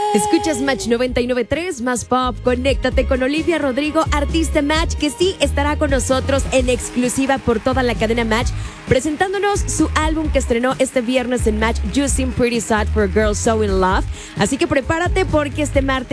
Escuchas Match 99.3, más pop. Conéctate con Olivia Rodrigo, artista Match, que sí estará con nosotros en exclusiva por toda la cadena Match, presentándonos su álbum que estrenó este viernes en Match, You Seem Pretty Sad for a Girl So in Love. Así que prepárate porque este martes